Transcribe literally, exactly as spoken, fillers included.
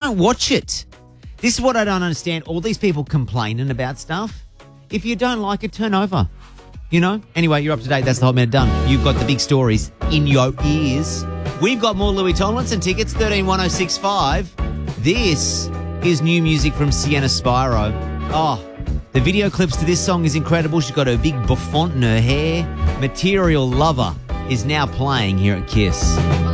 don't watch it. This is what I don't understand. All these people complaining about stuff. If you don't like it, turn over. You know? Anyway, you're up to date. That's the Hot Minute done. You've got the big stories in your ears. We've got more Louis Tomlinson tickets, thirteen one oh six five. This is new music from Sienna Spyro. Oh, the video clips to this song is incredible. She's got her big bouffant in her hair. Material Lover is now playing here at Kiss.